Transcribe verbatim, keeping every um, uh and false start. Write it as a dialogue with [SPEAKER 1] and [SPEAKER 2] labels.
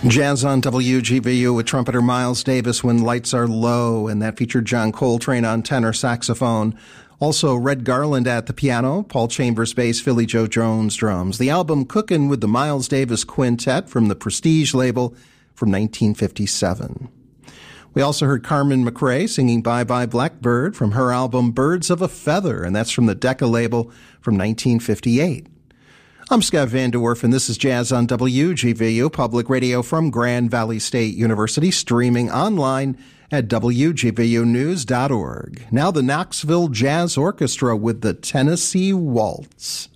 [SPEAKER 1] Jazz on W G V U with trumpeter Miles Davis, When Lights Are Low, and that featured John Coltrane on tenor saxophone. Also, Red Garland at the piano, Paul Chambers bass, Philly Joe Jones drums. The album Cookin' with the Miles Davis Quintet from the Prestige label from nineteen fifty-seven. We also heard Carmen McRae singing Bye Bye Blackbird from her album Birds of a Feather, and that's from the Decca label from nineteen fifty-eight. I'm Scott Van De Werf, and this is Jazz on W G V U, public radio from Grand Valley State University, streaming online at W G V U news dot org. Now the Knoxville Jazz Orchestra with the Tennessee Waltz.